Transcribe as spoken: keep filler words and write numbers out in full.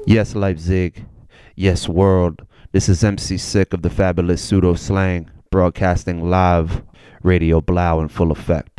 Yes, Leipzig. Yes, world. This is M C Sick of the Fabulous Pseudo Slang, broadcasting live, Radio Blau in full effect.